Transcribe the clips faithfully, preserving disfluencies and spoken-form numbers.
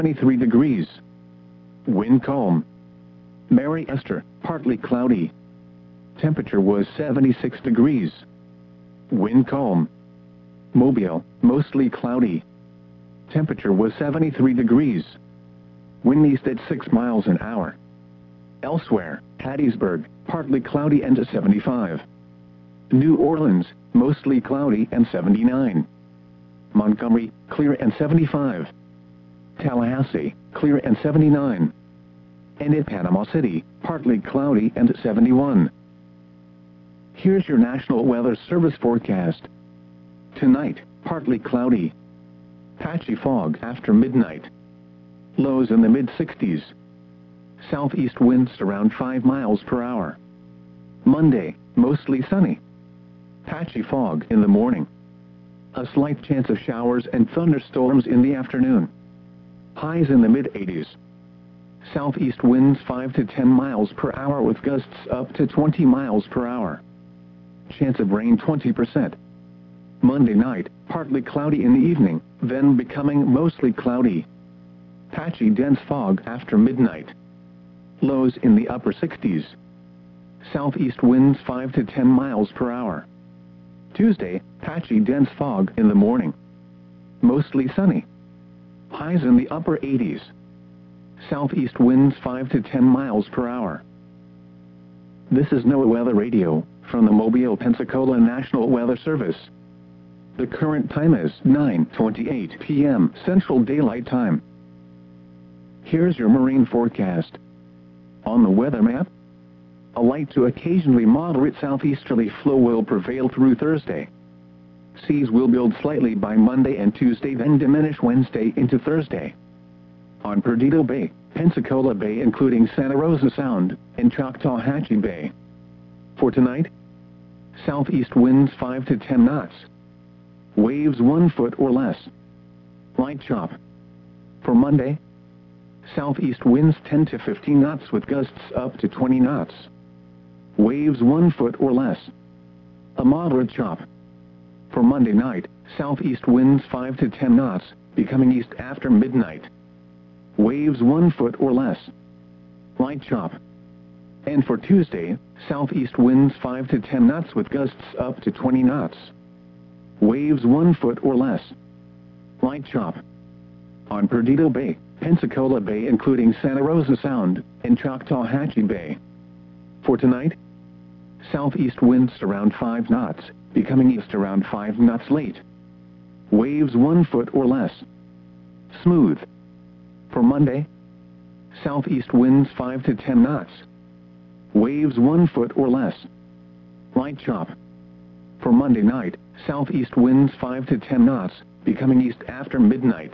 twenty-three degrees. Wind calm. Mary Esther, partly cloudy. Temperature was seventy-six degrees. Wind calm. Mobile, mostly cloudy. Temperature was seventy-three degrees. Wind east at six miles an hour. Elsewhere, Hattiesburg, partly cloudy and seventy-five. New Orleans, mostly cloudy and seventy-nine. Montgomery, clear and seventy-five. Tallahassee, clear and seventy-nine. And in Panama City, partly cloudy and seventy-one. Here's your National Weather Service forecast. Tonight, partly cloudy. Patchy fog after midnight. Lows in the mid sixties. Southeast winds around five miles per hour. Monday, mostly sunny. Patchy fog in the morning. A slight chance of showers and thunderstorms in the afternoon. Highs in the mid eighties. Southeast winds five to ten miles per hour with gusts up to twenty miles per hour. Chance of rain twenty percent. Monday night, partly cloudy in the evening, then becoming mostly cloudy. Patchy dense fog after midnight. Lows in the upper sixties. Southeast winds five to ten miles per hour. Tuesday, patchy dense fog in the morning. Mostly sunny. Highs in the upper eighties. Southeast winds five to ten miles per hour. This is NOAA Weather Radio, from the Mobile, Pensacola National Weather Service. The current time is nine twenty-eight p m Central Daylight Time. Here's your marine forecast. On the weather map, a light to occasionally moderate southeasterly flow will prevail through Thursday. Seas will build slightly by Monday and Tuesday, then diminish Wednesday into Thursday. On Perdido Bay, Pensacola Bay including Santa Rosa Sound, and Choctawhatchee Bay. For tonight, southeast winds five to ten knots. Waves one foot or less. Light chop. For Monday, southeast winds ten to fifteen knots with gusts up to twenty knots. Waves one foot or less. A moderate chop. For Monday night, southeast winds five to ten knots, becoming east after midnight. Waves one foot or less. Light chop. And for Tuesday, southeast winds five to ten knots with gusts up to twenty knots. Waves one foot or less. Light chop. On Perdido Bay, Pensacola Bay including Santa Rosa Sound, and Choctawhatchee Bay. For tonight, southeast winds around five knots, becoming east around five knots late. Waves one foot or less. Smooth. For Monday, southeast winds five to ten knots. Waves one foot or less. Light chop. For Monday night, southeast winds five to ten knots, becoming east after midnight.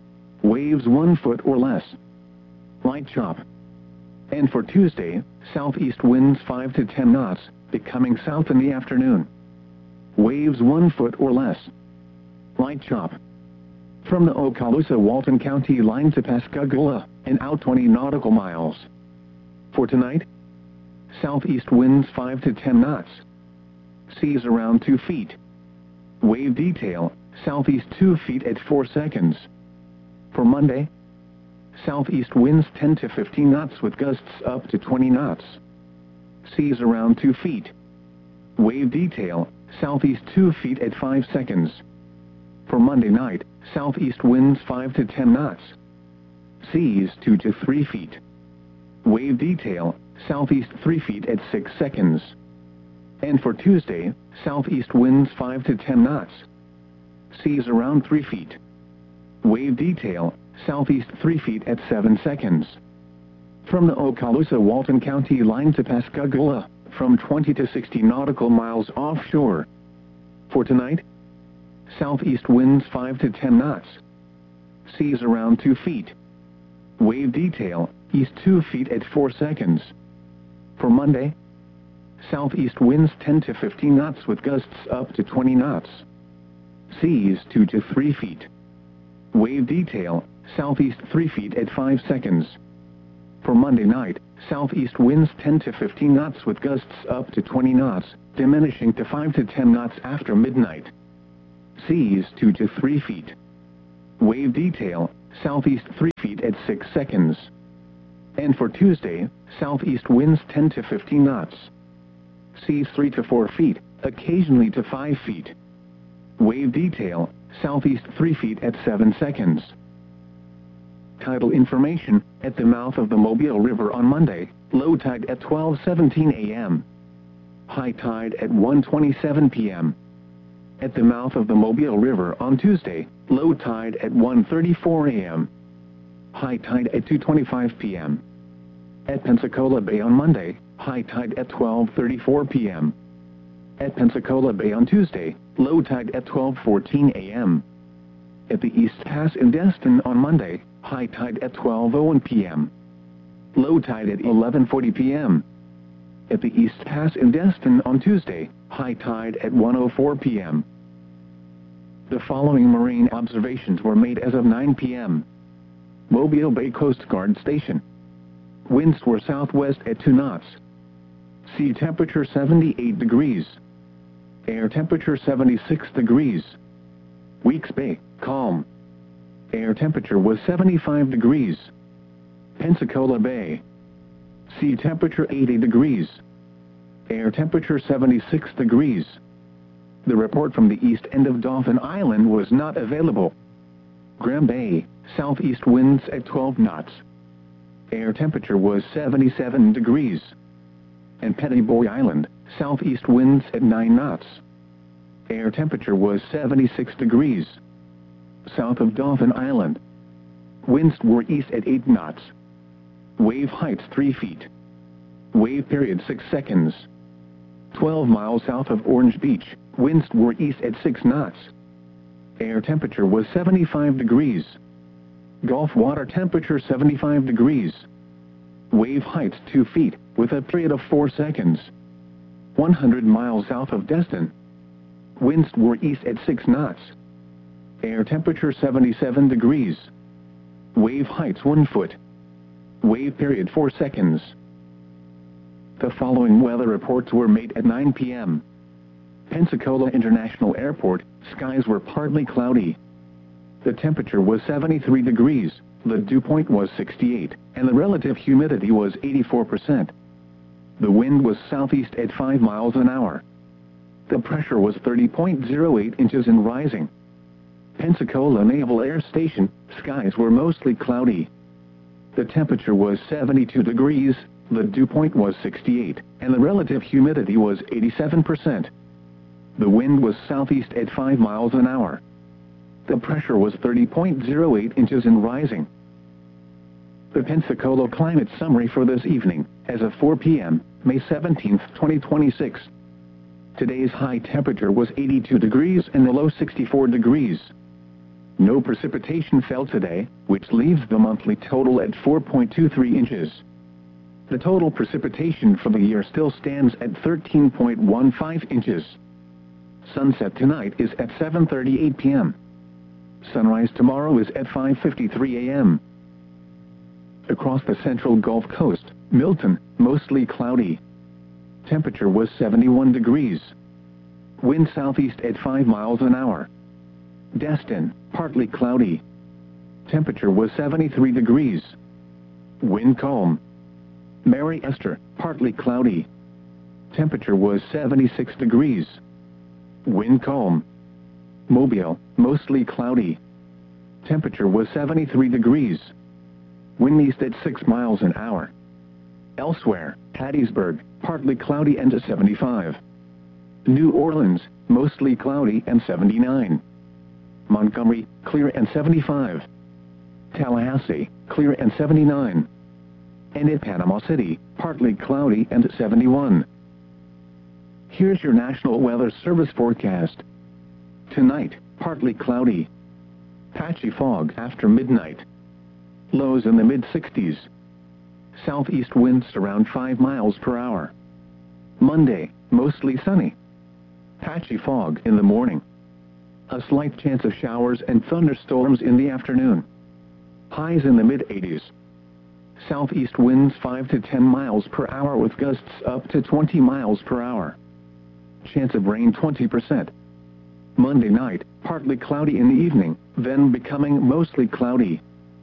Waves one foot or less. Light chop. And for Tuesday, southeast winds five to ten knots, becoming south in the afternoon. Waves one foot or less. Light chop. From the Okaloosa-Walton County line to Pascagoula, and out twenty nautical miles. For tonight, southeast winds five to ten knots. Seas around two feet. Wave detail, southeast two feet at four seconds. For Monday, southeast winds ten to fifteen knots with gusts up to twenty knots. Seas around two feet. Wave detail, southeast two feet at five seconds. For Monday night, southeast winds five to ten knots. Seas two to three feet. Wave detail, southeast three feet at six seconds. And for Tuesday, southeast winds five to ten knots. Seas around three feet. Wave detail, southeast three feet at seven seconds. From the Okaloosa-Walton County line to Pascagoula, from twenty to sixty nautical miles offshore. For tonight, southeast winds five to ten knots. Seas around two feet. Wave detail, east two feet at four seconds. For Monday, southeast winds ten to fifteen knots with gusts up to twenty knots. Seas two to three feet. Wave detail, southeast three feet at five seconds. For Monday night, southeast winds ten to fifteen knots with gusts up to twenty knots, diminishing to five to ten knots after midnight. Seas two to three feet. Wave detail, southeast three feet at six seconds. And for Tuesday, southeast winds ten to fifteen knots. Seas three to four feet, occasionally to five feet. Wave detail, southeast three feet at seven seconds. Tidal information, at the mouth of the Mobile River on Monday, low tide at twelve seventeen a m High tide at one twenty-seven p m At the mouth of the Mobile River on Tuesday, low tide at one thirty-four a m High tide at two twenty-five p m At Pensacola Bay on Monday, high tide at twelve thirty-four p m At Pensacola Bay on Tuesday, low tide at twelve fourteen a m At the East Pass in Destin on Monday, high tide at twelve oh one p m Low tide at eleven forty p m At the East Pass in Destin on Tuesday, high tide at one oh four p m The following marine observations were made as of nine p m Mobile Bay Coast Guard Station. Winds were southwest at two knots. Sea temperature seventy-eight degrees. Air temperature seventy-six degrees. Weeks Bay, calm. Air temperature was seventy-five degrees. Pensacola Bay. Sea temperature eighty degrees. Air temperature seventy-six degrees. The report from the east end of Dauphin Island was not available. Graham Bay, southeast winds at twelve knots. Air temperature was seventy-seven degrees. And Pettiboy Island, southeast winds at nine knots. Air temperature was seventy-six degrees. South of Dauphin Island. Winds were east at eight knots. Wave heights three feet. Wave period six seconds. twelve miles south of Orange Beach, winds were east at six knots. Air temperature was seventy-five degrees. Gulf water temperature seventy-five degrees. Wave heights two feet, with a period of four seconds. one hundred miles south of Destin. Winds were east at six knots. Air temperature seventy-seven degrees. Wave heights one foot. Wave period four seconds. The following weather reports were made at nine p m Pensacola International Airport, skies were partly cloudy. The temperature was seventy-three degrees, the dew point was sixty-eight, and the relative humidity was eighty-four percent. The wind was southeast at five miles an hour. The pressure was thirty point zero eight inches and rising. Pensacola Naval Air Station, skies were mostly cloudy. The temperature was seventy-two degrees, the dew point was sixty-eight, and the relative humidity was eighty-seven percent. The wind was southeast at five miles an hour. The pressure was thirty point zero eight inches and rising. The Pensacola climate summary for this evening, as of four p m, May seventeenth, twenty twenty-six. Today's high temperature was eighty-two degrees and the low sixty-four degrees. No precipitation fell today, which leaves the monthly total at four point two three inches. The total precipitation for the year still stands at thirteen point one five inches. Sunset tonight is at seven thirty-eight p m Sunrise tomorrow is at five fifty-three a m Across the central Gulf Coast, Milton, mostly cloudy. Temperature was seventy-one degrees. Wind southeast at five miles an hour. Destin, partly cloudy. Temperature was seventy-three degrees. Wind calm. Mary Esther, partly cloudy. Temperature was seventy-six degrees. Wind calm. Mobile, mostly cloudy. Temperature was seventy-three degrees. Wind east at six miles an hour. Elsewhere, Hattiesburg, partly cloudy and seventy-five. New Orleans, mostly cloudy and seventy-nine. Montgomery, clear and seventy-five. Tallahassee, clear and seventy-nine. And at Panama City, partly cloudy and seventy-one. Here's your National Weather Service forecast. Tonight, partly cloudy. Patchy fog after midnight. Lows in the mid sixties. Southeast winds around five miles per hour. Monday, mostly sunny. Patchy fog in the morning. A slight chance of showers and thunderstorms in the afternoon. Highs in the mid eighties. Southeast winds five to ten miles per hour with gusts up to twenty miles per hour. Chance of rain twenty percent. Monday night, partly cloudy in the evening, then becoming mostly cloudy.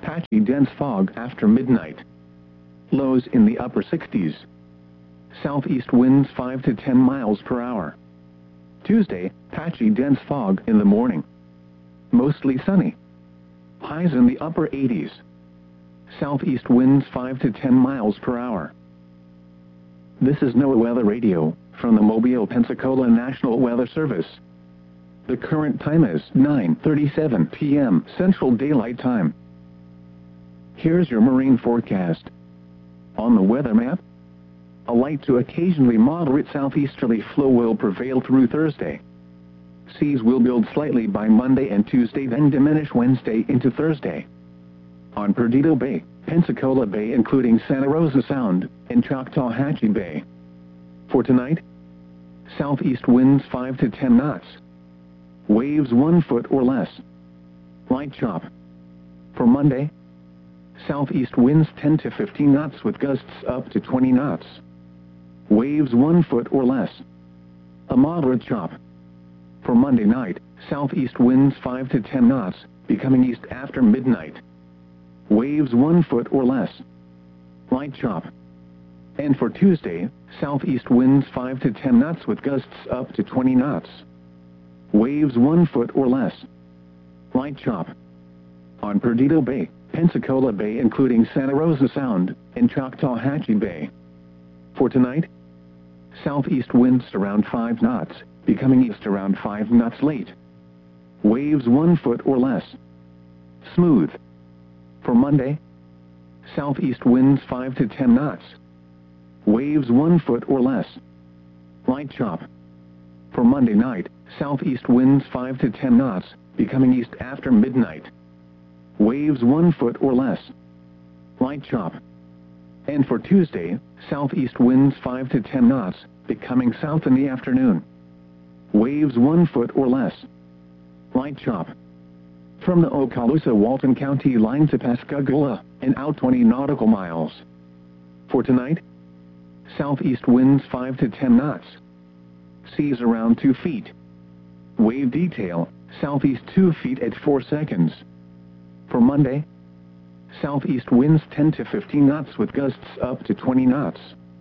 patchy dense fog after midnight. Lows in the upper sixties. Southeast winds five to ten miles per hour. Tuesday, patchy dense fog in the morning. Mostly sunny. Highs in the upper eighties. Southeast winds five to ten miles per hour. This is NOAA Weather Radio, from the Mobile, Pensacola National Weather Service. The current time is nine thirty-seven p m Central Daylight Time. Here's your marine forecast. On the weather map, a light to occasionally moderate southeasterly flow will prevail through Thursday. Seas will build slightly by Monday and Tuesday, then diminish Wednesday into Thursday. On Perdido Bay, Pensacola Bay including Santa Rosa Sound, and Choctawhatchee Bay. For tonight, southeast winds five to ten knots. Waves one foot or less. Light chop. For Monday, southeast winds ten to fifteen knots with gusts up to twenty knots. Waves one foot or less. A moderate chop. For Monday night, southeast winds five to ten knots, becoming east after midnight. Waves one foot or less. Light chop. And for Tuesday, southeast winds five to ten knots with gusts up to twenty knots. Waves one foot or less. Light chop. On Perdido Bay, Pensacola Bay including Santa Rosa Sound, and Choctawhatchee Bay. For tonight, southeast winds around five knots, becoming east around five knots late. Waves one foot or less. Smooth. For Monday, southeast winds five to ten knots. Waves one foot or less. Light chop. For Monday night, southeast winds five to ten knots, becoming east after midnight. Waves one foot or less. Light chop. And for Tuesday, southeast winds five to ten knots, becoming south in the afternoon. Waves one foot or less. Light chop. From the Okaloosa-Walton County line to Pascagoula, and out twenty nautical miles. For tonight, southeast winds five to ten knots. Seas around two feet. Wave detail, southeast two feet at four seconds. For Monday, southeast winds ten to fifteen knots with gusts up to twenty knots.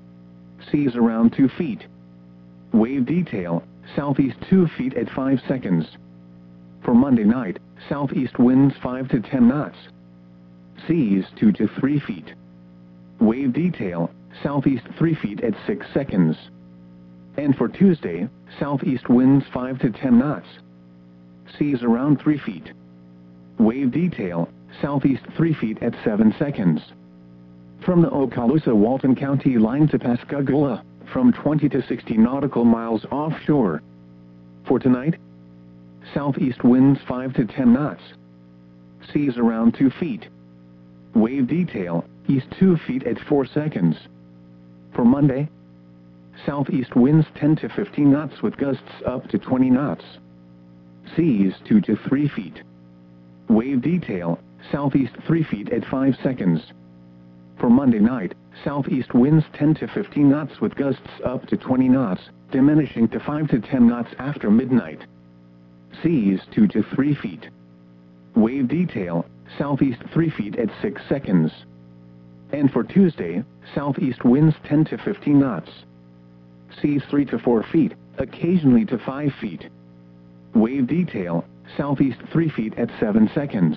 Seas around two feet. Wave detail, southeast two feet at five seconds. For Monday night, southeast winds five to ten knots. Seas two to three feet. Wave detail, southeast three feet at six seconds. And for Tuesday, southeast winds five to ten knots. Seas around three feet. Wave detail, southeast three feet at seven seconds. From the Okaloosa-Walton County line to Pascagoula, from twenty to sixty nautical miles offshore. For tonight, southeast winds five to ten knots. Seas around two feet. Wave detail, east two feet at four seconds. For Monday, southeast winds ten to fifteen knots with gusts up to twenty knots. Seas two to three feet. Wave detail, southeast three feet at five seconds. For Monday night, southeast winds ten to fifteen knots with gusts up to twenty knots, diminishing to five to ten knots after midnight. Seas two to three feet. Wave detail, southeast three feet at six seconds. And for Tuesday, southeast winds ten to fifteen knots. Seas three to four feet, occasionally to five feet. Wave detail, southeast three feet at seven seconds.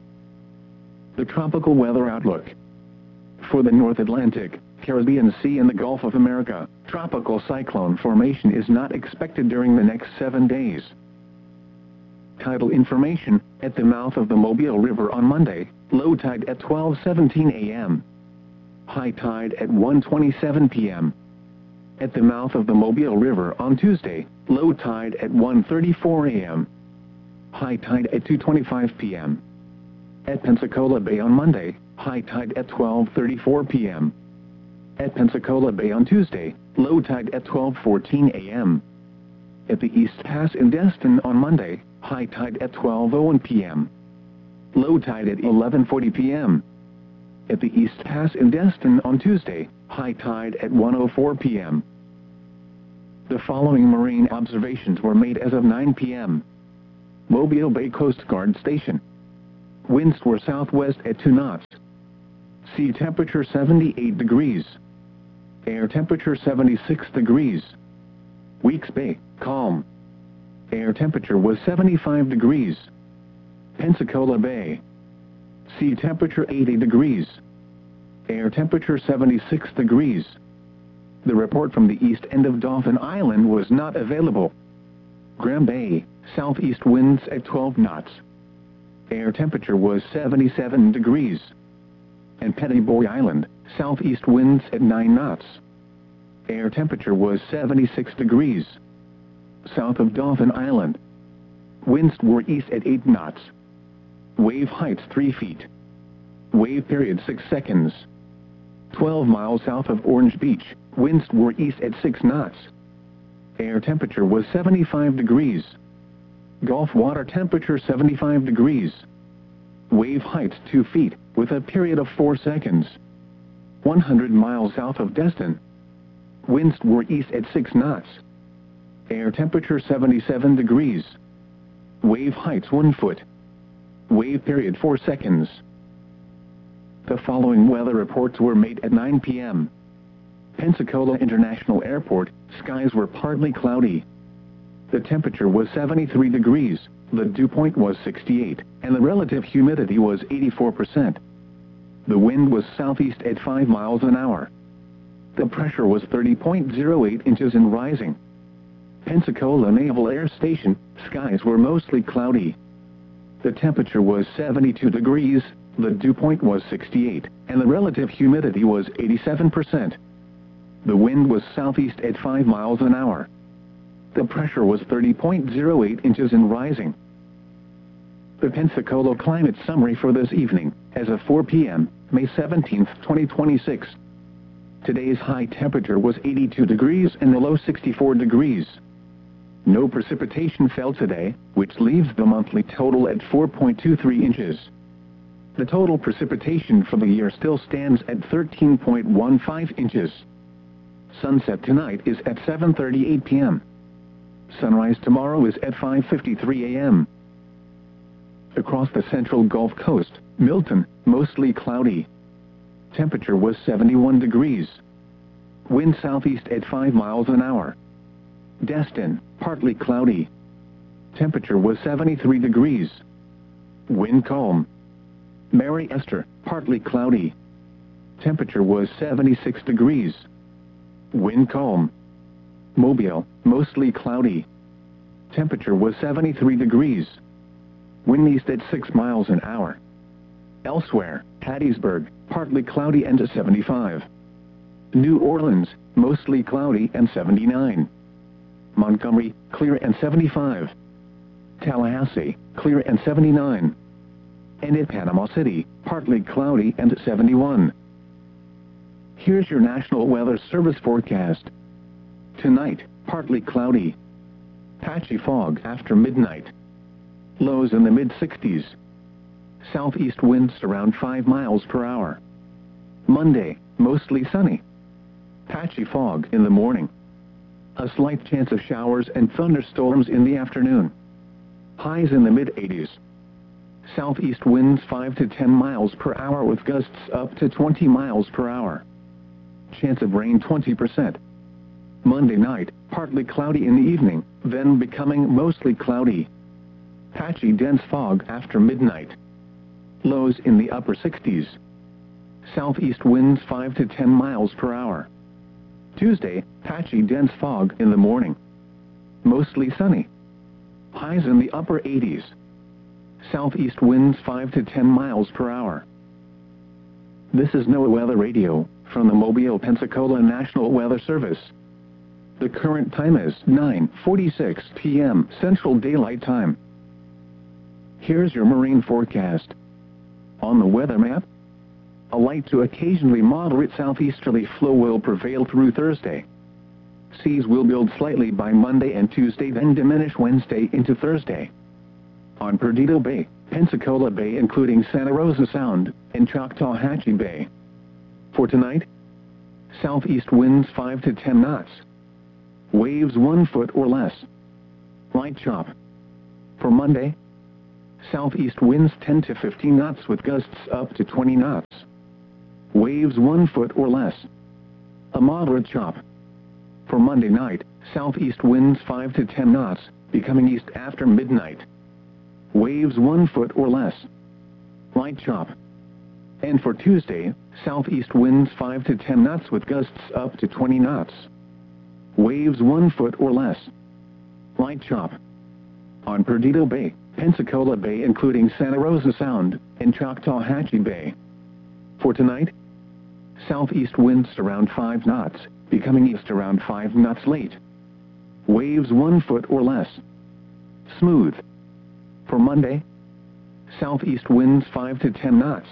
The tropical weather outlook. For the North Atlantic, Caribbean Sea and the Gulf of America, tropical cyclone formation is not expected during the next seven days. Tidal information, at the mouth of the Mobile River on Monday, low tide at twelve seventeen a m High tide at one twenty-seven p m At the mouth of the Mobile River on Tuesday, low tide at one thirty-four a m High tide at two twenty-five p m At Pensacola Bay on Monday, high tide at twelve thirty-four p m At Pensacola Bay on Tuesday, low tide at twelve fourteen a m At the East Pass in Destin on Monday, high tide at twelve oh one p m Low tide at eleven forty p m At the East Pass in Destin on Tuesday, high tide at one oh four p m The following marine observations were made as of nine p m Mobile Bay Coast Guard Station. Winds were southwest at two knots. Sea temperature seventy-eight degrees. Air temperature seventy-six degrees. Weeks Bay, calm. Air temperature was seventy-five degrees. Pensacola Bay. Sea temperature eighty degrees. Air temperature seventy-six degrees. The report from the east end of Dauphin Island was not available. Graham Bay, southeast winds at twelve knots. Air temperature was seventy-seven degrees. And Petty Boy Island, southeast winds at nine knots. Air temperature was seventy-six degrees. South of Dauphin Island. Winds were east at eight knots. Wave heights three feet. Wave period six seconds. twelve miles south of Orange Beach, winds were east at six knots. Air temperature was seventy-five degrees. Gulf water temperature seventy-five degrees. Wave heights two feet, with a period of four seconds. one hundred miles south of Destin. Winds were east at six knots. Air temperature seventy-seven degrees. Wave heights one foot. Wave period four seconds. The following weather reports were made at nine p m Pensacola International Airport, skies were partly cloudy. The temperature was seventy-three degrees, the dew point was sixty-eight, and the relative humidity was eighty-four percent. The wind was southeast at five miles an hour. The pressure was thirty point zero eight inches and rising. Pensacola Naval Air Station, skies were mostly cloudy. The temperature was seventy-two degrees, the dew point was sixty-eight, and the relative humidity was eighty-seven percent. The wind was southeast at five miles an hour. The pressure was thirty point zero eight inches and rising. The Pensacola climate summary for this evening, as of four p m, May seventeenth, twenty twenty-six. Today's high temperature was eighty-two degrees and the low sixty-four degrees. No precipitation fell today, which leaves the monthly total at four point two three inches. The total precipitation for the year still stands at thirteen point one five inches. Sunset tonight is at seven thirty-eight p m Sunrise tomorrow is at five fifty-three a m Across the central Gulf Coast, Milton, mostly cloudy. Temperature was seventy-one degrees. Wind southeast at five miles an hour. Destin, partly cloudy. Temperature was seventy-three degrees. Wind calm. Mary Esther, partly cloudy. Temperature was seventy-six degrees. Wind calm. Mobile, mostly cloudy. Temperature was seventy-three degrees. Wind east at six miles an hour. Elsewhere, Hattiesburg, partly cloudy and seventy-five. New Orleans, mostly cloudy and seventy-nine. Montgomery, clear and seventy-five. Tallahassee, clear and seventy-nine. And in Panama City, partly cloudy and seventy-one. Here's your National Weather Service forecast. Tonight, partly cloudy. Patchy fog after midnight. Lows in the mid sixties. Southeast winds around five miles per hour. Monday, mostly sunny. Patchy fog in the morning. A slight chance of showers and thunderstorms in the afternoon. Highs in the mid eighties. Southeast winds five to ten miles per hour with gusts up to twenty miles per hour. Chance of rain twenty percent. Monday night, partly cloudy in the evening, then becoming mostly cloudy. Patchy dense fog after midnight. Lows in the upper sixties. Southeast winds five to ten miles per hour. Tuesday, patchy dense fog in the morning. Mostly sunny. Highs in the upper eighties. Southeast winds five to ten miles per hour. This is NOAA Weather Radio, from the Mobile, Pensacola National Weather Service. The current time is nine forty-six p m Central Daylight Time. Here's your marine forecast. On the weather map, a light to occasionally moderate southeasterly flow will prevail through Thursday. Seas will build slightly by Monday and Tuesday, then diminish Wednesday into Thursday. On Perdido Bay, Pensacola Bay including Santa Rosa Sound, and Choctawhatchee Bay. For tonight, southeast winds five to ten knots. Waves one foot or less. Light chop. For Monday, southeast winds ten to fifteen knots with gusts up to twenty knots. Waves one foot or less. A moderate chop. For Monday night, southeast winds five to ten knots, becoming east after midnight. Waves one foot or less. Light chop. And for Tuesday, southeast winds five to ten knots with gusts up to twenty knots. Waves one foot or less. Light chop. On Perdido Bay, Pensacola Bay including Santa Rosa Sound, and Choctawhatchee Bay. For tonight, southeast winds around five knots, becoming east around five knots late. Waves one foot or less. Smooth. For Monday, southeast winds five to ten knots.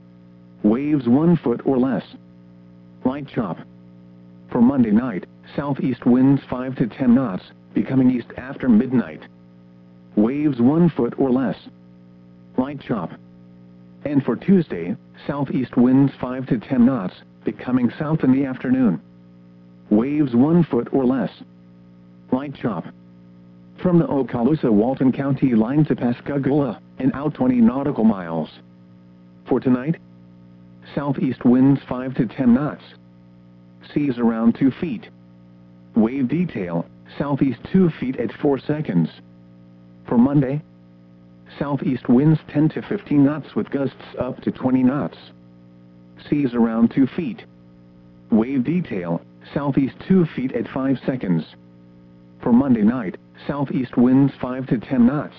Waves one foot or less. Light chop. For Monday night, southeast winds five to ten knots, becoming east after midnight. Waves one foot or less. Light chop. And for Tuesday, southeast winds five to ten knots, becoming south in the afternoon. Waves one foot or less. Light chop. From the Okaloosa-Walton County line to Pascagoula, and out twenty nautical miles. For tonight, southeast winds five to ten knots. Seas around two feet. Wave detail, southeast two feet at four seconds. For Monday, southeast winds ten to fifteen knots with gusts up to twenty knots. Seas around two feet. Wave detail, southeast two feet at five seconds. For Monday night, southeast winds five to ten knots.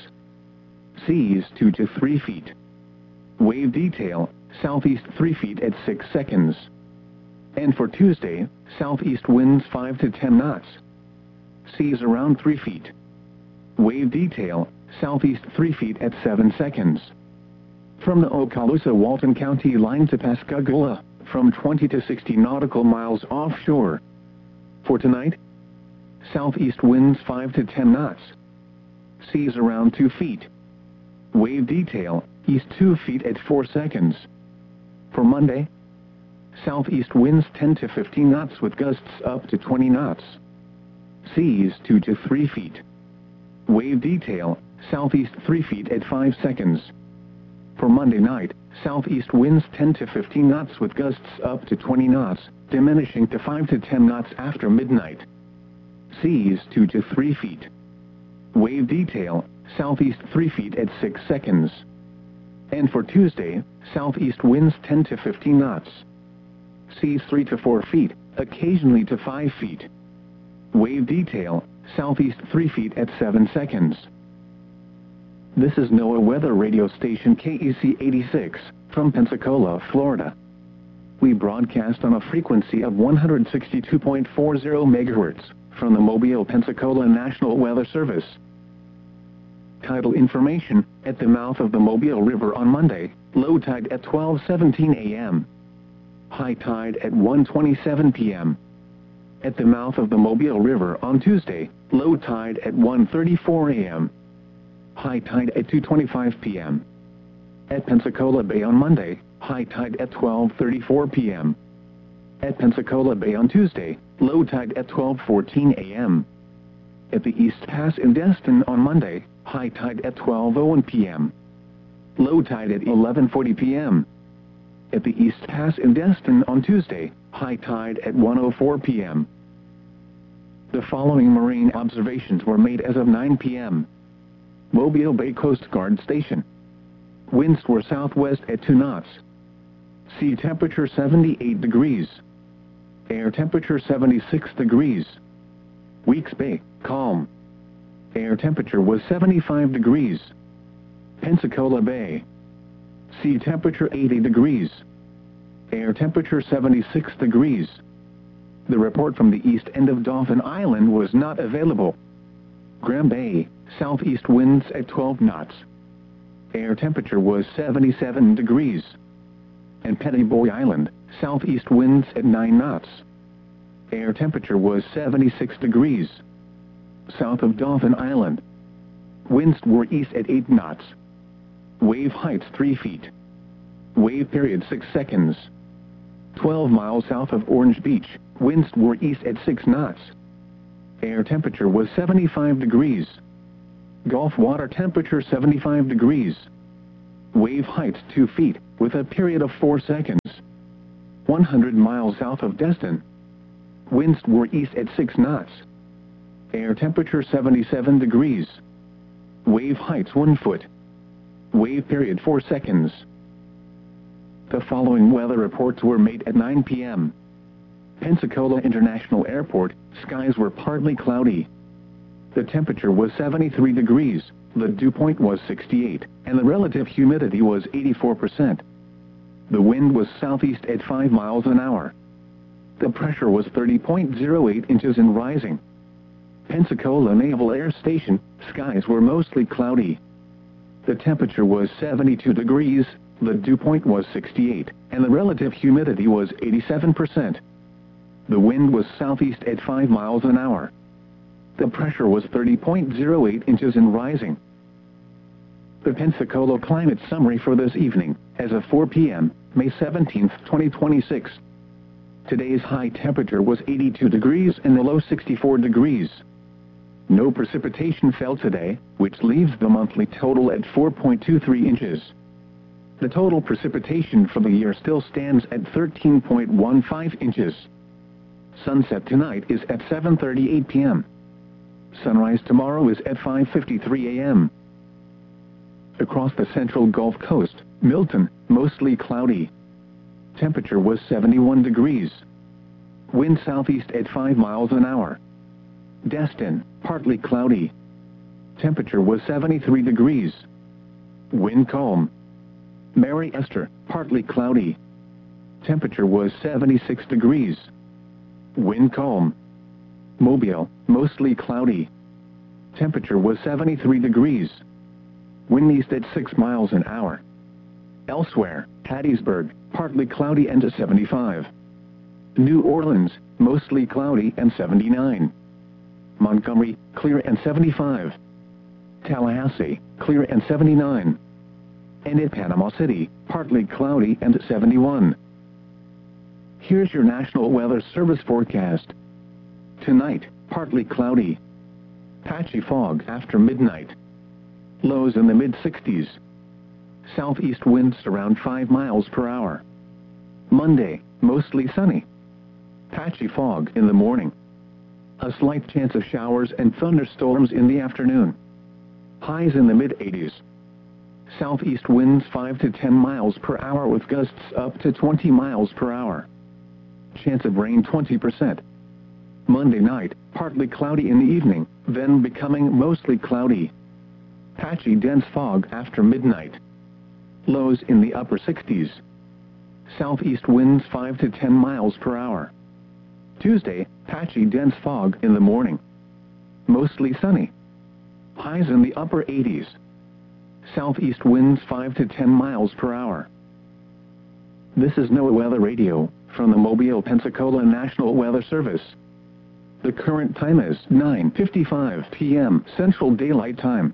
Seas two to three feet. Wave detail, southeast three feet at six seconds. And for Tuesday, southeast winds five to ten knots. Seas around three feet. Wave detail, southeast three feet at seven seconds. From the Okaloosa-Walton County line to Pascagoula, from twenty to sixty nautical miles offshore. For tonight, southeast winds five to ten knots. Seas around two feet. Wave detail, east two feet at four seconds. For Monday, southeast winds ten to fifteen knots with gusts up to twenty knots. Seas two to three feet. Wave detail, southeast three feet at five seconds. For Monday night, southeast winds ten to fifteen knots with gusts up to twenty knots, diminishing to five to ten knots after midnight. Seas two to three feet. Wave detail, southeast three feet at six seconds. And for Tuesday, southeast winds ten to fifteen knots. Seas three to four feet, occasionally to five feet. Wave detail, southeast three feet at seven seconds. This is NOAA Weather Radio Station K E C eighty-six, from Pensacola, Florida. We broadcast on a frequency of one hundred sixty-two point four zero megahertz, from the Mobile, Pensacola National Weather Service. Tidal information, at the mouth of the Mobile River on Monday, low tide at twelve seventeen a m High tide at one twenty-seven p m At the mouth of the Mobile River on Tuesday, low tide at one thirty-four a m High tide at two twenty-five p m At Pensacola Bay on Monday, high tide at twelve thirty-four p m At Pensacola Bay on Tuesday, low tide at twelve fourteen a m At the East Pass in Destin on Monday, high tide at twelve oh one p m Low tide at eleven forty p m At the East Pass in Destin on Tuesday, high tide at one oh four p m The following marine observations were made as of nine p m Mobile Bay Coast Guard Station. Winds were southwest at two knots. Sea temperature seventy-eight degrees. Air temperature seventy-six degrees. Weeks Bay, calm. Air temperature was seventy-five degrees. Pensacola Bay. Sea temperature eighty degrees. Air temperature seventy-six degrees. The report from the east end of Dauphin Island was not available. Graham Bay, southeast winds at twelve knots. Air temperature was seventy-seven degrees. And Pettyboy Island, southeast winds at nine knots. Air temperature was seventy-six degrees. South of Dauphin Island, winds were east at eight knots. Wave heights three feet. Wave period six seconds. twelve miles south of Orange Beach, winds were east at six knots. Air temperature was seventy-five degrees. Gulf water temperature seventy-five degrees. Wave height two feet, with a period of four seconds. one hundred miles south of Destin. Winds were east at six knots. Air temperature seventy-seven degrees. Wave height one foot. Wave period four seconds. The following weather reports were made at nine p m Pensacola International Airport, skies were partly cloudy. The temperature was seventy-three degrees, the dew point was sixty-eight, and the relative humidity was eighty-four percent. The wind was southeast at five miles an hour. The pressure was thirty point zero eight inches and rising. Pensacola Naval Air Station, skies were mostly cloudy. The temperature was seventy-two degrees, the dew point was sixty-eight, and the relative humidity was eighty-seven percent. The wind was southeast at five miles an hour. The pressure was thirty point zero eight inches and rising. The Pensacola climate summary for this evening, as of four p m, May seventeenth, twenty twenty-six. Today's high temperature was eighty-two degrees and the low sixty-four degrees. No precipitation fell today, which leaves the monthly total at four point two three inches. The total precipitation for the year still stands at thirteen point one five inches. Sunset tonight is at seven thirty-eight p m Sunrise tomorrow is at five fifty-three a m Across the central Gulf Coast, Milton, mostly cloudy. Temperature was seventy-one degrees. Wind southeast at five miles an hour. Destin, partly cloudy. Temperature was seventy-three degrees. Wind calm. Mary Esther, partly cloudy. Temperature was seventy-six degrees. Wind calm. Mobile, mostly cloudy. Temperature was seventy-three degrees. Wind east at six miles an hour. Elsewhere, Hattiesburg, partly cloudy and seventy-five. New Orleans, mostly cloudy and seventy-nine. Montgomery, clear and seventy-five. Tallahassee, clear and seventy-nine. And at Panama City, partly cloudy and seventy-one. Here's your National Weather Service forecast. Tonight, partly cloudy. Patchy fog after midnight. Lows in the mid sixties. Southeast winds around five miles per hour. Monday, mostly sunny. Patchy fog in the morning. A slight chance of showers and thunderstorms in the afternoon. Highs in the mid eighties. Southeast winds five to ten miles per hour with gusts up to twenty miles per hour. Chance of rain twenty percent. Monday night, partly cloudy in the evening, then becoming mostly cloudy. Patchy dense fog after midnight. Lows in the upper sixties. Southeast winds five to ten miles per hour. Tuesday, patchy dense fog in the morning. Mostly sunny. Highs in the upper eighties. Southeast winds five to ten miles per hour. This is NOAA Weather Radio, from the Mobile, Pensacola National Weather Service. The current time is nine fifty-five p m Central Daylight Time.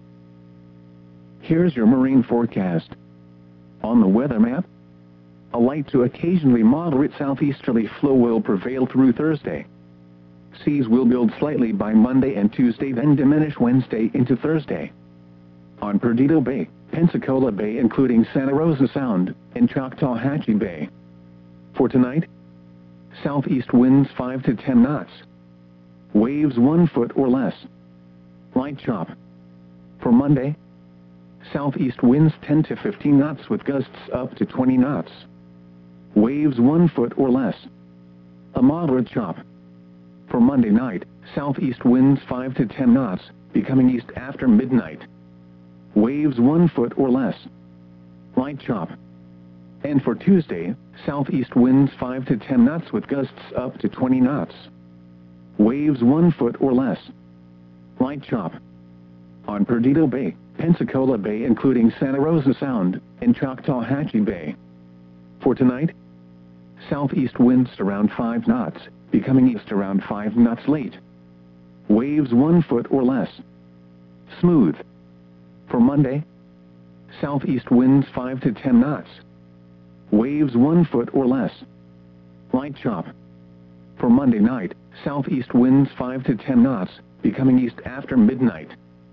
Here's your marine forecast. On the weather map, a light to occasionally moderate southeasterly flow will prevail through Thursday. Seas will build slightly by Monday and Tuesday, then diminish Wednesday into Thursday. On Perdido Bay, Pensacola Bay including Santa Rosa Sound, and Choctawhatchee Bay. For tonight, southeast winds five to ten knots. Waves one foot or less. Light chop. For Monday, southeast winds ten to fifteen knots with gusts up to twenty knots. Waves one foot or less. A moderate chop. For Monday night, southeast winds five to ten knots, becoming east after midnight. Waves one foot or less. Light chop. And for Tuesday, southeast winds five to ten knots with gusts up to twenty knots. Waves one foot or less. Light chop. On Perdido Bay, Pensacola Bay including Santa Rosa Sound, and Choctawhatchee Bay. For tonight, southeast winds around five knots, becoming east around five knots late. Waves one foot or less. Smooth. For Monday, southeast winds five to ten knots. Waves one foot or less. Light chop. For Monday night, southeast winds five to ten knots, becoming east after midnight.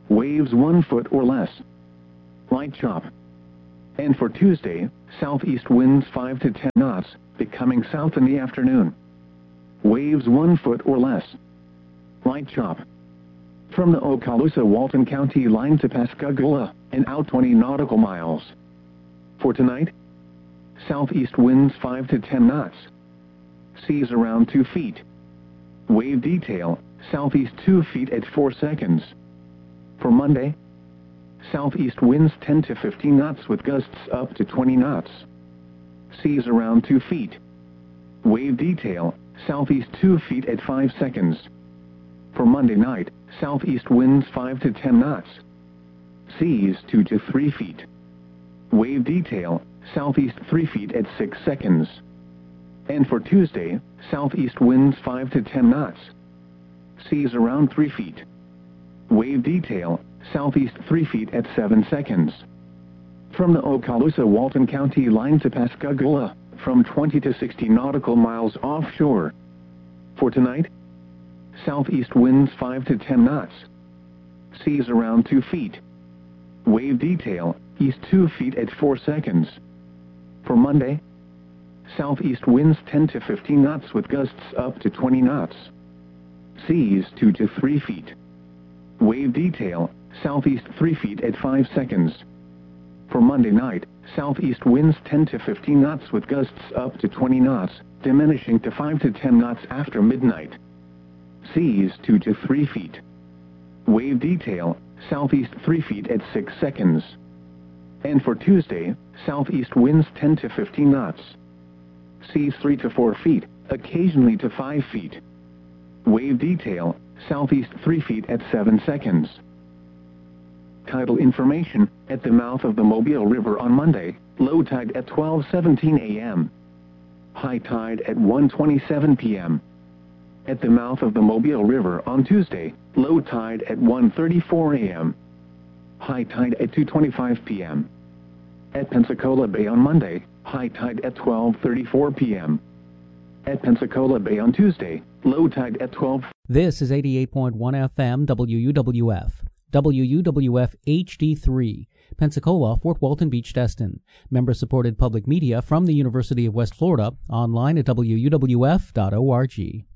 waves one foot or less. Light chop. And for Tuesday, southeast winds five to ten knots, becoming south in the afternoon. Waves one foot or less. Light chop. From the Okaloosa-Walton County line to Pascagoula, and out twenty nautical miles. For tonight, southeast winds five to ten knots. Seas around two feet. Wave detail, southeast two feet at four seconds. For Monday, southeast winds ten to fifteen knots with gusts up to twenty knots. Seas around two feet. Wave detail, southeast two feet at five seconds. For Monday night, southeast winds five to ten knots. Seas two to three feet. Wave detail, southeast three feet at six seconds. And for Tuesday, southeast winds five to ten knots. Seas around three feet. Wave detail, southeast three feet at seven seconds. From the Okaloosa-Walton County line to Pascagoula, from twenty to sixty nautical miles offshore. For tonight, southeast winds five to ten knots. Seas around two feet. Wave detail, east two feet at four seconds. For Monday, southeast winds ten to fifteen knots with gusts up to twenty knots. Seas two to three feet. Wave detail, southeast three feet at five seconds. For Monday night, southeast winds ten to fifteen knots with gusts up to twenty knots, diminishing to five to ten knots after midnight. Seas two to three feet. Wave detail, southeast three feet at six seconds. And for Tuesday, southeast winds ten to fifteen knots. Seas three to four feet, occasionally to five feet. Wave detail, southeast three feet at seven seconds. Tidal information, at the mouth of the Mobile River on Monday, low tide at twelve seventeen a m High tide at one twenty-seven p m At the mouth of the Mobile River on Tuesday, low tide at one thirty-four a m High tide at two twenty-five p m At Pensacola Bay on Monday, high tide at twelve thirty-four p m At Pensacola Bay on Tuesday, low tide at twelve. This is eighty-eight point one F M W U W F. W U W F H D three, Pensacola, Fort Walton Beach, Destin. Member-supported public media from the University of West Florida, online at W U W F dot org.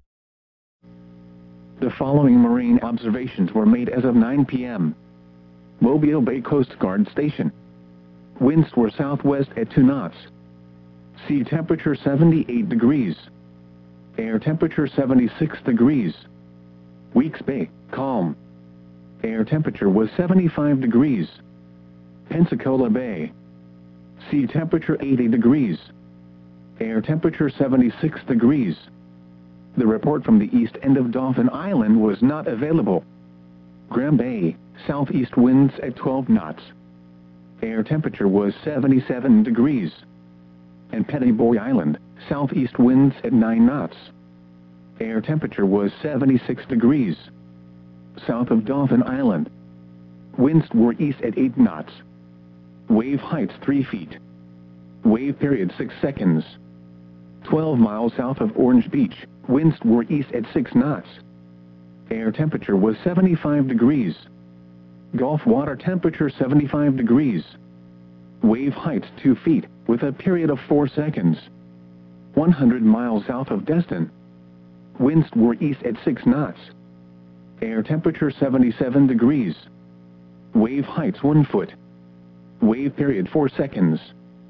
The following marine observations were made as of nine p m Mobile Bay Coast Guard Station. Winds were southwest at two knots. Sea temperature seventy-eight degrees. Air temperature seventy-six degrees. Weeks Bay, calm. Air temperature was seventy-five degrees. Pensacola Bay. Sea temperature eighty degrees. Air temperature seventy-six degrees. The report from the east end of Dauphin Island was not available. Graham Bay, southeast winds at twelve knots. Air temperature was seventy-seven degrees. And Petty Boy Island, southeast winds at nine knots. Air temperature was seventy-six degrees. South of Dauphin Island. Winds were east at eight knots. Wave heights three feet. Wave period six seconds. twelve miles south of Orange Beach, winds were east at six knots. Air temperature was seventy-five degrees. Gulf water temperature seventy-five degrees. Wave heights two feet, with a period of four seconds. one hundred miles south of Destin. Winds were east at six knots. Air temperature seventy-seven degrees. Wave heights one foot. Wave period four seconds.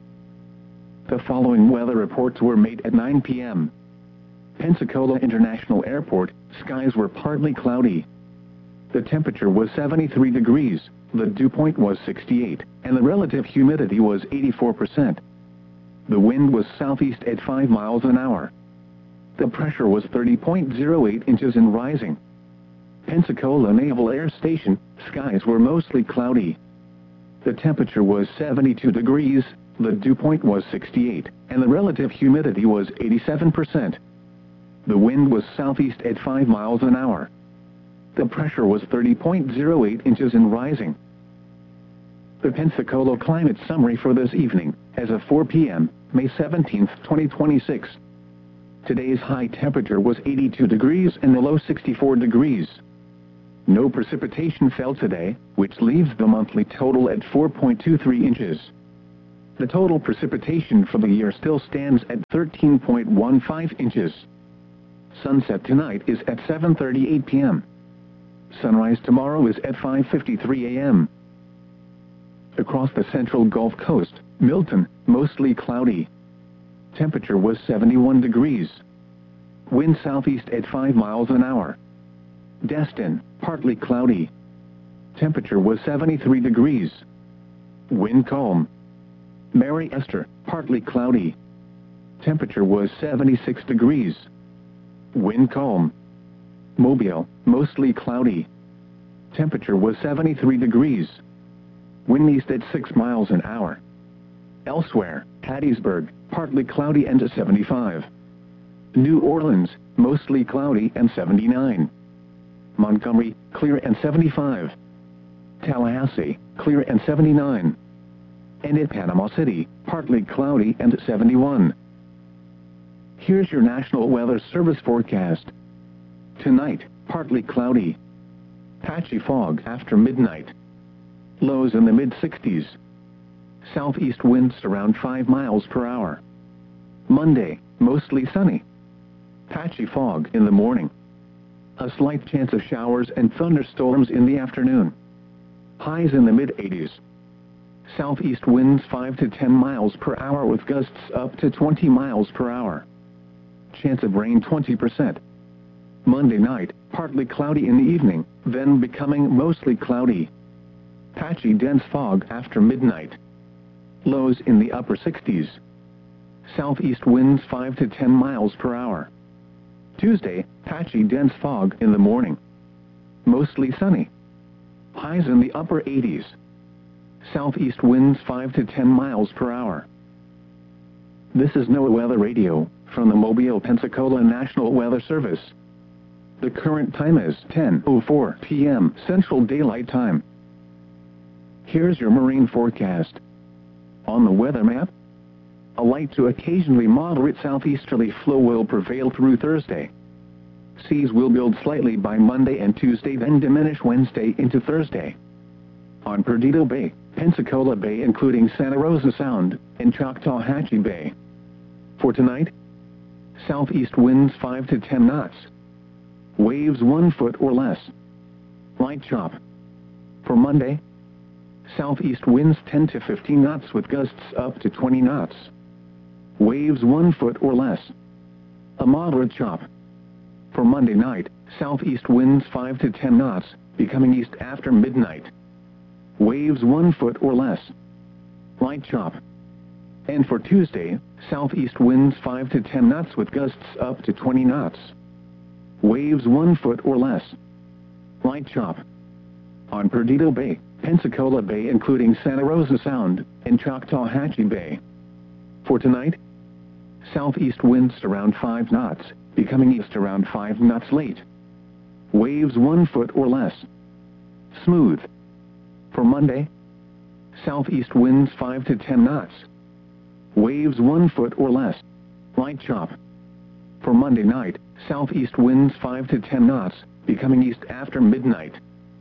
The following weather reports were made at nine p m Pensacola International Airport, skies were partly cloudy. The temperature was seventy-three degrees, the dew point was sixty-eight, and the relative humidity was eighty-four percent. The wind was southeast at five miles an hour. The pressure was thirty point zero eight inches and rising. Pensacola Naval Air Station, skies were mostly cloudy. The temperature was seventy-two degrees, the dew point was sixty-eight, and the relative humidity was eighty-seven percent. The wind was southeast at five miles an hour. The pressure was thirty point zero eight inches and rising. The Pensacola climate summary for this evening, as of four p m, May seventeenth, twenty twenty-six. Today's high temperature was eighty-two degrees and the low sixty-four degrees. No precipitation fell today, which leaves the monthly total at four point two three inches. The total precipitation for the year still stands at thirteen point one five inches. Sunset tonight is at seven thirty-eight p m Sunrise tomorrow is at five fifty-three a m Across the central Gulf Coast, Milton, mostly cloudy. Temperature was seventy-one degrees. Wind southeast at five miles an hour. Destin, partly cloudy. Temperature was seventy-three degrees. Wind calm. Mary Esther, partly cloudy. Temperature was seventy-six degrees. Wind calm. Mobile, mostly cloudy. Temperature was seventy-three degrees. Wind east at six miles an hour. Elsewhere, Hattiesburg, partly cloudy and seventy-five. New Orleans, mostly cloudy and seventy-nine. Montgomery, clear and seventy-five. Tallahassee, clear and seventy-nine. And at Panama City, partly cloudy and seventy-one. Here's your National Weather Service forecast. Tonight, partly cloudy. Patchy fog after midnight. Lows in the mid sixties. Southeast winds around five miles per hour. Monday, mostly sunny. Patchy fog in the morning. A slight chance of showers and thunderstorms in the afternoon. Highs in the mid eighties. Southeast winds five to ten miles per hour with gusts up to twenty miles per hour. Chance of rain twenty percent. Monday night, partly cloudy in the evening, then becoming mostly cloudy. Patchy dense fog after midnight. Lows in the upper sixties. Southeast winds five to ten miles per hour. Tuesday, patchy dense fog in the morning. Mostly sunny. Highs in the upper eighties. Southeast winds five to ten miles per hour. This is NOAA Weather Radio from the Mobile, Pensacola National Weather Service. The current time is ten oh four p m Central Daylight Time. Here's your marine forecast. On the weather map, a light to occasionally moderate southeasterly flow will prevail through Thursday. Seas will build slightly by Monday and Tuesday, then diminish Wednesday into Thursday. On Perdido Bay, Pensacola Bay including Santa Rosa Sound, and Choctawhatchee Bay. For tonight, southeast winds five to ten knots. Waves one foot or less. Light chop. For Monday, southeast winds ten to fifteen knots with gusts up to twenty knots. Waves one foot or less. A moderate chop. For Monday night, southeast winds five to ten knots, becoming east after midnight. Waves one foot or less. Light chop. And for Tuesday, southeast winds five to ten knots with gusts up to twenty knots. Waves one foot or less. Light chop. On Perdido Bay, Pensacola Bay including Santa Rosa Sound, and Choctawhatchee Bay. For tonight, southeast winds around five knots, becoming east around five knots late. Waves one foot or less. Smooth. For Monday, southeast winds five to ten knots. Waves one foot or less. Light chop. For Monday night, southeast winds five to ten knots, becoming east after midnight.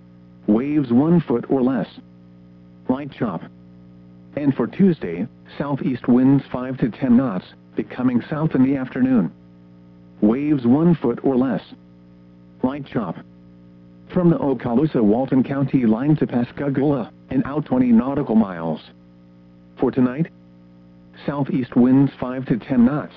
Waves one foot or less. Light chop. And for Tuesday, southeast winds five to ten knots, becoming south in the afternoon. Waves one foot or less. Light chop. From the Okaloosa-Walton County line to Pascagoula, and out twenty nautical miles. For tonight, southeast winds five to ten knots.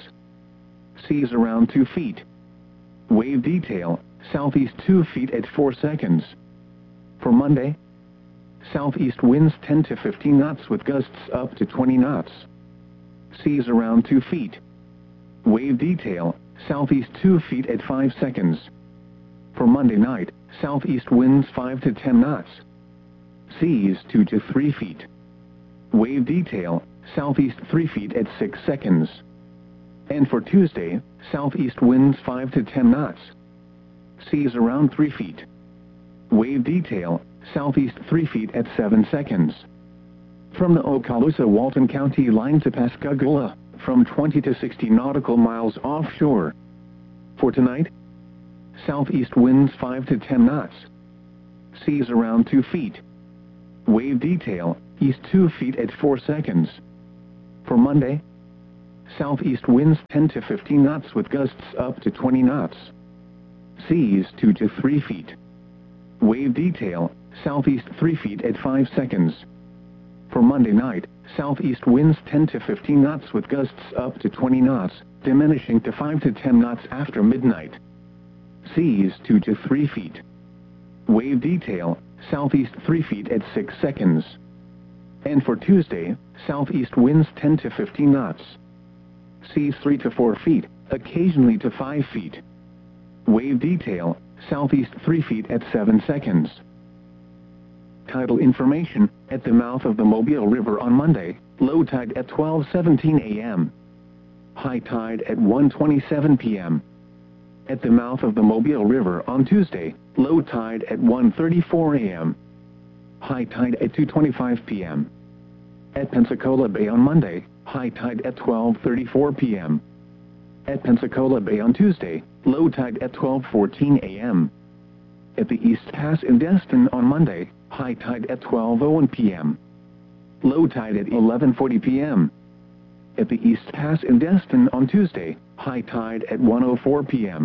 Seas around two feet. Wave detail, southeast two feet at four seconds. For Monday, southeast winds ten to fifteen knots with gusts up to twenty knots. Seas around two feet. Wave detail, southeast two feet at five seconds. For Monday night, southeast winds five to ten knots. Seas two to three feet. Wave detail, southeast three feet at six seconds. And for Tuesday, southeast winds five to ten knots. Seas around three feet. Wave detail, southeast three feet at seven seconds. From the Okaloosa-Walton County line to Pascagoula, from twenty to sixty nautical miles offshore. For tonight, southeast winds five to ten knots. seas around two feet. Wave detail, east two feet at four seconds. For Monday, southeast winds ten to fifteen knots with gusts up to twenty knots. Seas two to three feet. Wave detail, southeast three feet at five seconds. For Monday night, southeast winds ten to fifteen knots with gusts up to twenty knots, diminishing to five to ten knots after midnight. Seas two to three feet. Wave detail, southeast three feet at six seconds. And for Tuesday, southeast winds ten to fifteen knots. Seas three to four feet, occasionally to five feet. Wave detail, southeast three feet at seven seconds. Tidal information, at the mouth of the Mobile River on Monday, low tide at twelve seventeen a m High tide at one twenty-seven p m At the mouth of the Mobile River on Tuesday, low tide at one thirty-four a m High tide at two twenty-five p m At Pensacola Bay on Monday, high tide at twelve thirty-four p m At Pensacola Bay on Tuesday, low tide at twelve fourteen a m At the East Pass in Destin on Monday, high tide at twelve oh one p m Low tide at eleven forty p m At the East Pass in Destin on Tuesday, high tide at one oh four p m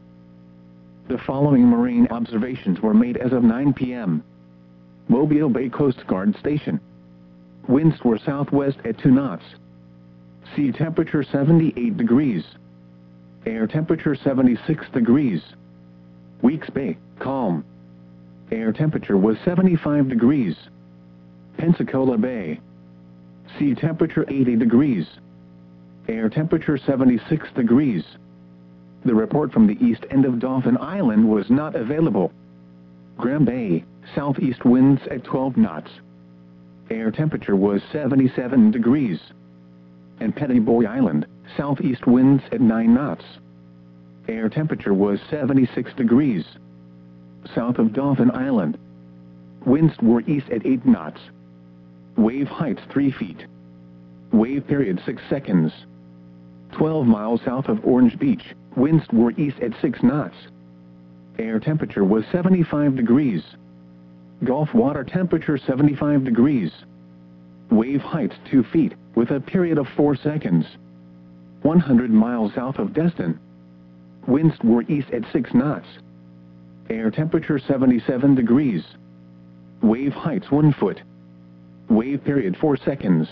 The following marine observations were made as of nine p m Mobile Bay Coast Guard Station. Winds were southwest at two knots. Sea temperature seventy-eight degrees. Air temperature seventy-six degrees. Weeks Bay, calm. Air temperature was seventy-five degrees. Pensacola Bay. Sea temperature eighty degrees. Air temperature seventy-six degrees. The report from the east end of Dauphin Island was not available. Graham Bay, southeast winds at twelve knots. Air temperature was seventy-seven degrees. And Pettiboy Island, southeast winds at nine knots. Air temperature was seventy-six degrees. South of Dauphin Island, winds were east at eight knots. Wave heights three feet. Wave period six seconds. twelve miles south of Orange Beach, winds were east at six knots. Air temperature was seventy-five degrees. Gulf water temperature seventy-five degrees. Wave heights two feet, with a period of four seconds. one hundred miles south of Destin, winds were east at six knots. Air temperature seventy-seven degrees. Wave heights one foot. Wave period four seconds.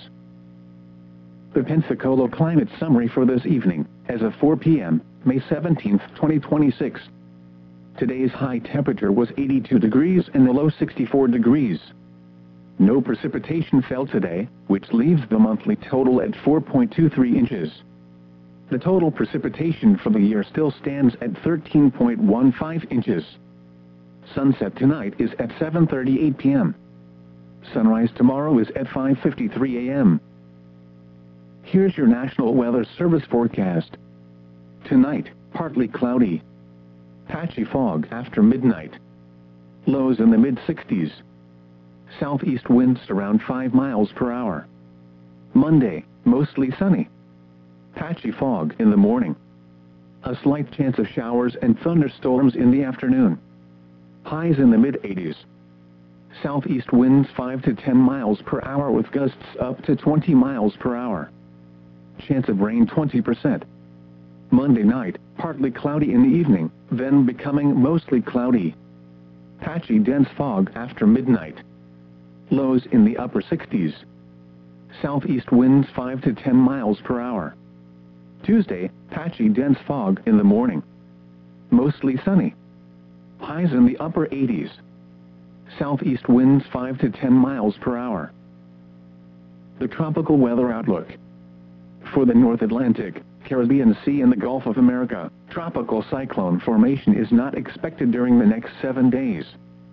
The Pensacola climate summary for this evening, as of four p m, May seventeenth, twenty twenty-six. Today's high temperature was eighty-two degrees and the low sixty-four degrees. No precipitation fell today, which leaves the monthly total at four point two three inches. The total precipitation for the year still stands at thirteen point one five inches. Sunset tonight is at seven thirty-eight p m Sunrise tomorrow is at five fifty-three a m Here's your National Weather Service forecast. Tonight, partly cloudy. Patchy fog after midnight. Lows in the mid sixties. Southeast winds around five miles per hour. Monday, mostly sunny. Patchy fog in the morning. A slight chance of showers and thunderstorms in the afternoon. Highs in the mid eighties. Southeast winds five to ten miles per hour with gusts up to twenty miles per hour. Chance of rain twenty percent. Monday night, partly cloudy in the evening, then becoming mostly cloudy. Patchy dense fog after midnight. Lows in the upper sixties. Southeast winds five to ten miles per hour. Tuesday, patchy dense fog in the morning. Mostly sunny. Highs in the upper eighties. Southeast winds five to ten miles per hour. The tropical weather outlook. For the North Atlantic, Caribbean Sea and the Gulf of America, tropical cyclone formation is not expected during the next seven days.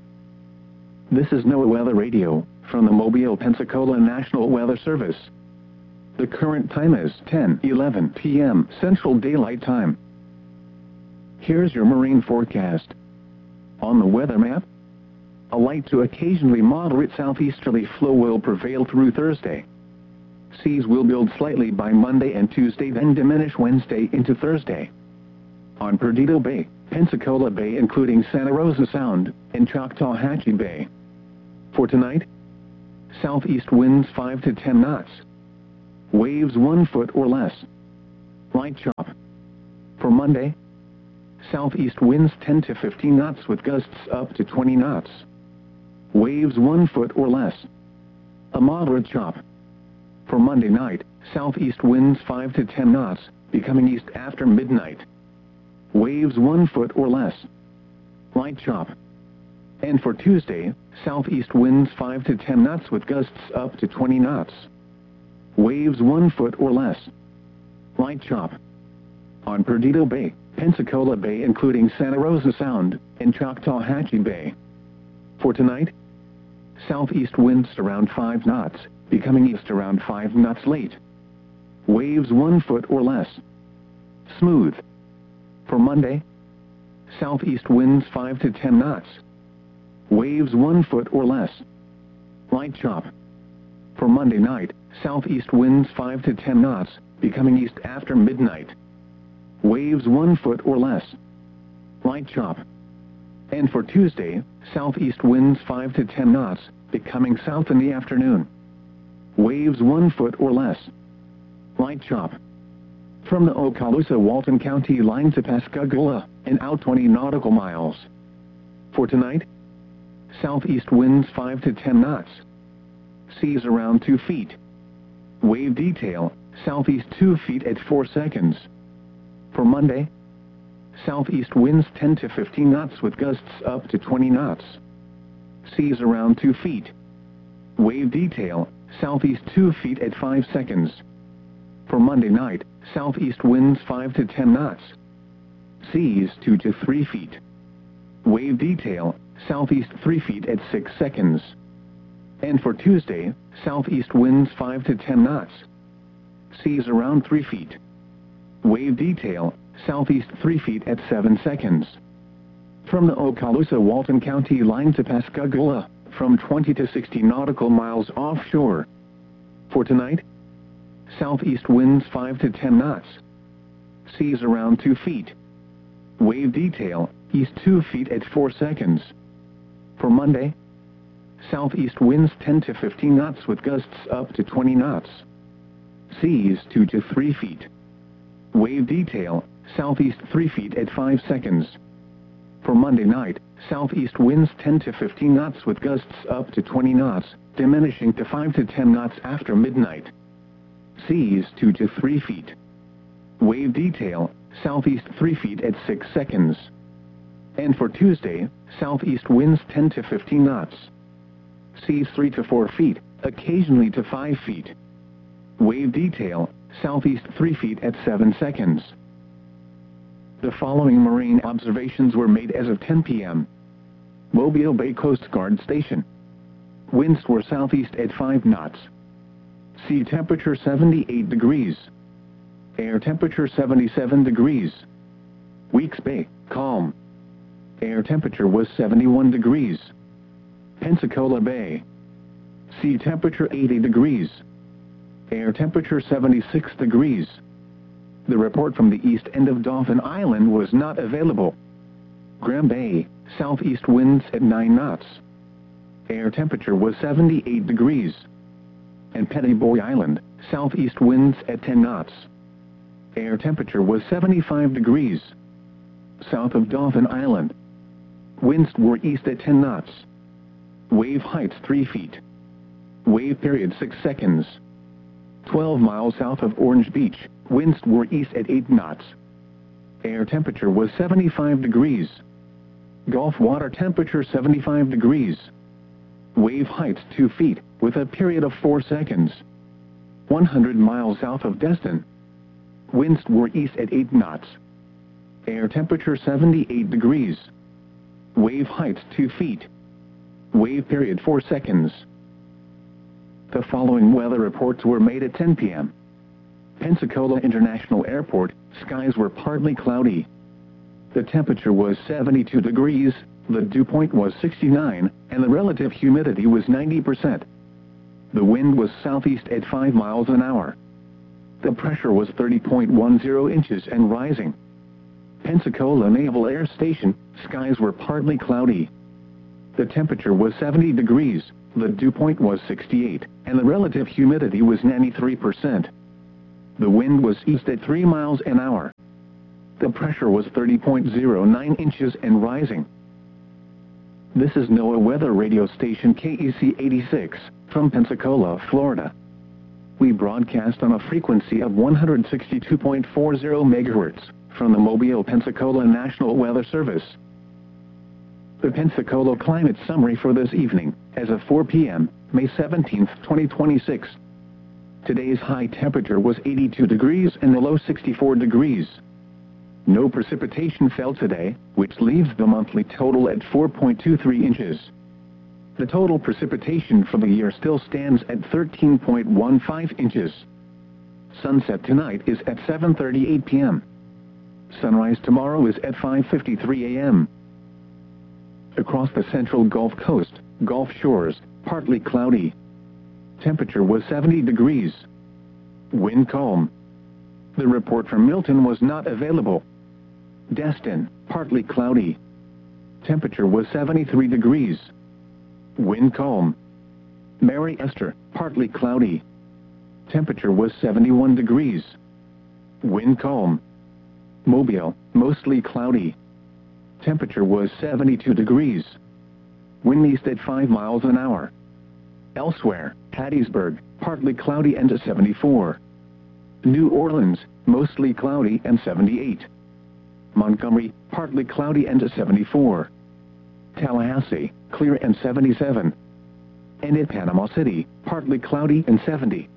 This is NOAA Weather Radio, from the Mobile, Pensacola National Weather Service. The current time is ten eleven p m Central Daylight Time. Here's your marine forecast. On the weather map, a light to occasionally moderate southeasterly flow will prevail through Thursday. Seas will build slightly by Monday and Tuesday, then diminish Wednesday into Thursday. On Perdido Bay, Pensacola Bay including Santa Rosa Sound, and Choctawhatchee Bay. For tonight, southeast winds five to ten knots. Waves one foot or less. Light chop. For Monday, southeast winds ten to fifteen knots with gusts up to twenty knots. Waves one foot or less. A moderate chop. For Monday night, southeast winds five to ten knots, becoming east after midnight. Waves one foot or less. Light chop. And for Tuesday, southeast winds five to ten knots with gusts up to twenty knots. Waves one foot or less. Light chop. On Perdido Bay, Pensacola Bay including Santa Rosa Sound, and Choctawhatchee Bay. For tonight, southeast winds around five knots, becoming east around five knots late. Waves one foot or less. Smooth. For Monday, southeast winds five to ten knots. Waves one foot or less. Light chop. For Monday night, southeast winds five to ten knots, becoming east after midnight. Waves one foot or less. Light chop. And for Tuesday, southeast winds five to ten knots, becoming south in the afternoon. Waves one foot or less. Light chop. From the Okaloosa-Walton County line to Pascagoula, and out twenty nautical miles. For tonight, southeast winds five to ten knots. Seas around two feet. Wave detail, southeast two feet at four seconds. For Monday, southeast winds ten to fifteen knots with gusts up to twenty knots. Seas around two feet. Wave detail, southeast two feet at five seconds. For Monday night, southeast winds five to ten knots. Seas two to three feet. Wave detail, southeast three feet at six seconds. And for Tuesday, southeast winds five to ten knots. Seas around three feet. Wave detail, southeast three feet at seven seconds. From the Okaloosa-Walton County line to Pascagoula, from twenty to sixty nautical miles offshore. For tonight, southeast winds five to ten knots. Seas around two feet. Wave detail, east two feet at four seconds. For Monday, southeast winds ten to fifteen knots with gusts up to twenty knots. Seas two to three feet. Wave detail, southeast three feet at five seconds. For Monday night, southeast winds ten to fifteen knots with gusts up to twenty knots, diminishing to five to ten knots after midnight. Seas two to three feet. Wave detail, southeast three feet at six seconds. And for Tuesday, southeast winds ten to fifteen knots. Seas three to four feet, occasionally to five feet. Wave detail, southeast three feet at seven seconds. The following marine observations were made as of ten p m Mobile Bay Coast Guard Station. Winds were southeast at five knots. Sea temperature seventy-eight degrees. Air temperature seventy-seven degrees. Weeks Bay, calm. Air temperature was seventy-one degrees. Pensacola Bay. Sea temperature eighty degrees. Air temperature seventy-six degrees. The report from the east end of Dauphin Island was not available. Graham Bay, southeast winds at nine knots. Air temperature was seventy-eight degrees. And Petty Boy Island, southeast winds at ten knots. Air temperature was seventy-five degrees. South of Dauphin Island, winds were east at ten knots. Wave heights three feet. Wave period six seconds. twelve miles south of Orange Beach, winds were east at eight knots. Air temperature was seventy-five degrees. Gulf water temperature seventy-five degrees. Wave heights two feet, with a period of four seconds. one hundred miles south of Destin, winds were east at eight knots. Air temperature seventy-eight degrees. Wave heights two feet. Wave period four seconds. The following weather reports were made at ten p m Pensacola International Airport, skies were partly cloudy. The temperature was seventy-two degrees, the dew point was sixty-nine, and the relative humidity was ninety percent. The wind was southeast at five miles an hour. The pressure was thirty point one zero inches and rising. Pensacola Naval Air Station, skies were partly cloudy. The temperature was seventy degrees, the dew point was sixty-eight, and the relative humidity was ninety-three percent. The wind was east at three miles an hour. The pressure was thirty point zero nine inches and rising. This is NOAA Weather Radio Station K E C eighty-six, from Pensacola, Florida. We broadcast on a frequency of one hundred sixty-two point four zero megahertz, from the Mobile, Pensacola National Weather Service. The Pensacola Climate Summary for this evening, as of four p m, May seventeenth, twenty twenty-six. Today's high temperature was eighty-two degrees and the low sixty-four degrees. No precipitation fell today, which leaves the monthly total at four point two three inches. The total precipitation for the year still stands at thirteen point one five inches. Sunset tonight is at seven thirty-eight p m Sunrise tomorrow is at five fifty-three a m Across the central Gulf Coast, Gulf Shores, partly cloudy. Temperature was seventy degrees. Wind calm. The report from Milton was not available. Destin, partly cloudy. Temperature was seventy-three degrees. Wind calm. Mary Esther, partly cloudy. Temperature was seventy-one degrees. Wind calm. Mobile, mostly cloudy. Temperature was seventy-two degrees. Wind east at five miles an hour. Elsewhere, Hattiesburg, partly cloudy and seventy-four. New Orleans, mostly cloudy and seventy-eight. Montgomery, partly cloudy and seventy-four. Tallahassee, clear and seventy-seven. And at Panama City, partly cloudy and seventy.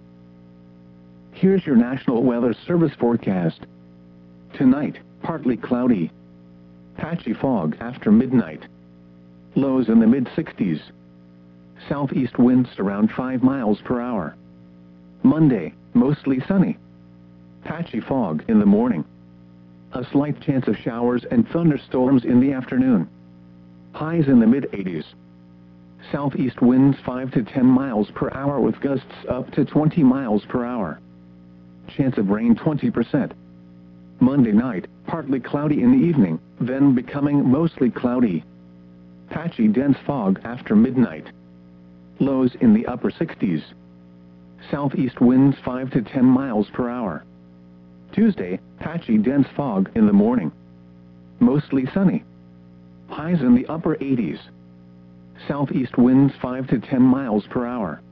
Here's your National Weather Service forecast. Tonight, partly cloudy. Patchy fog after midnight. Lows in the mid sixties. Southeast winds around five miles per hour. Monday, mostly sunny. Patchy fog in the morning. A slight chance of showers and thunderstorms in the afternoon. Highs in the mid eighties. Southeast winds five to ten miles per hour with gusts up to twenty miles per hour. Chance of rain twenty percent. Monday night, partly cloudy in the evening, then becoming mostly cloudy. Patchy dense fog after midnight. Lows in the upper sixties. Southeast winds five to ten miles per hour. Tuesday, patchy dense fog in the morning. Mostly sunny. Highs in the upper eighties. Southeast winds five to ten miles per hour.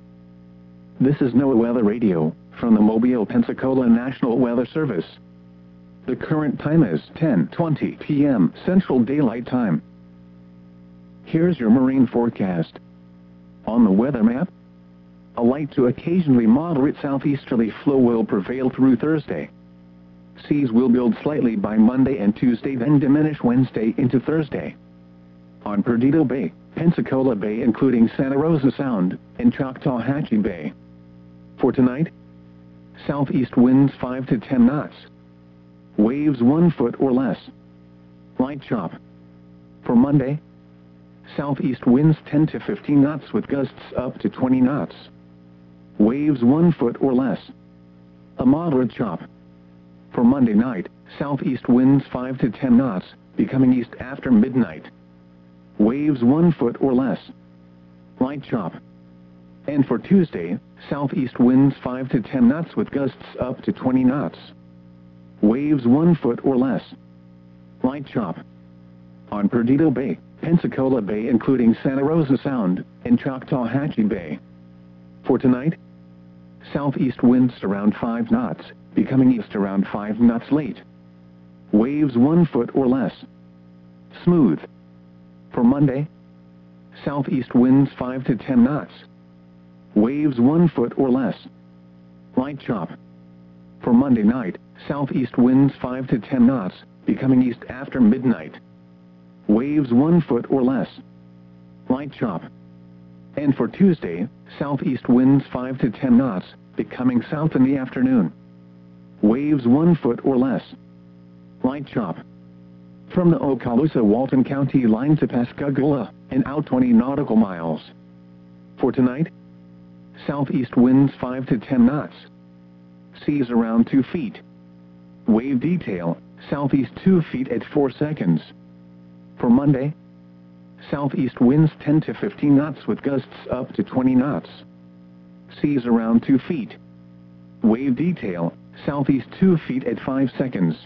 This is NOAA Weather Radio, from the Mobile, Pensacola National Weather Service. The current time is ten twenty p m Central Daylight Time. Here's your marine forecast. On the weather map, a light to occasionally moderate southeasterly flow will prevail through Thursday. Seas will build slightly by Monday and Tuesday, then diminish Wednesday into Thursday. On Perdido Bay, Pensacola Bay including Santa Rosa Sound, and Choctawhatchee Bay. For tonight, southeast winds five to ten knots. Waves one foot or less. Light chop. For Monday, southeast winds ten to fifteen knots with gusts up to twenty knots. Waves one foot or less. A moderate chop. For Monday night, southeast winds five to ten knots, becoming east after midnight. Waves one foot or less. Light chop. And for Tuesday, southeast winds five to ten knots with gusts up to twenty knots. Waves one foot or less. Light chop. On Perdido Bay, Pensacola Bay including Santa Rosa Sound, and Choctawhatchee Bay. For tonight, southeast winds around five knots, becoming east around five knots late. Waves one foot or less. Smooth. For Monday, southeast winds five to ten knots. Waves one foot or less. Light chop. For Monday night, southeast winds five to ten knots, becoming east after midnight. Waves one foot or less. Light chop. And for Tuesday, southeast winds five to ten knots, becoming south in the afternoon. Waves one foot or less. Light chop. From the Okaloosa-Walton County line to Pascagoula, and out twenty nautical miles. For tonight, southeast winds five to ten knots. Seas around two feet. Wave detail, southeast two feet at four seconds. For Monday, southeast winds ten to fifteen knots with gusts up to twenty knots. Seas around two feet. Wave detail, southeast two feet at five seconds.